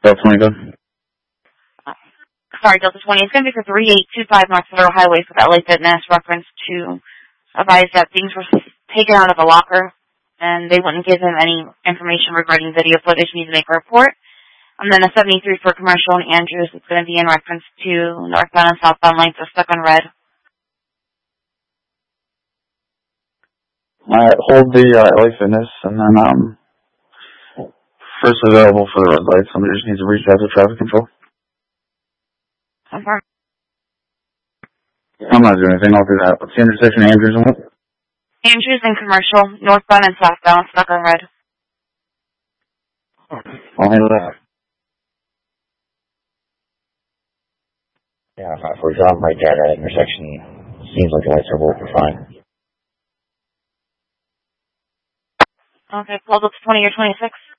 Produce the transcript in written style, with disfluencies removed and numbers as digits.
Delta 20, good. Sorry, Delta 20. It's going to be for 3825 North Federal Highway for the LA Fitness, reference to advise that things were taken out of the locker and they wouldn't give him any information regarding video footage. He needs to make a report. And then a 73 for commercial in Andrews. It's going to be in reference to northbound and southbound lanes are stuck on red. Alright, hold the LA Fitness, and then first available for the red light. Somebody just needs to reach out to traffic control. Okay. I'm not doing anything. I'll do that. What's the intersection? Andrews and what? Andrews and commercial, northbound and southbound, stuck on red. I'll handle that. Yeah, 540, I'm right there at that intersection. Seems like the lights are working fine. Okay, call up to 20 or 26.